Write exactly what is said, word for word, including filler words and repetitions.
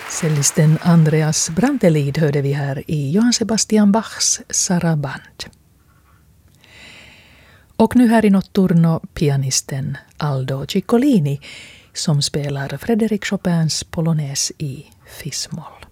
Cellisten Andreas Brantelid hörde vi här i Johann Sebastian Bachs Saraband. Och nu här i notturno pianisten Aldo Ciccolini som spelar Frédéric Chopins Polonaise i fis-moll.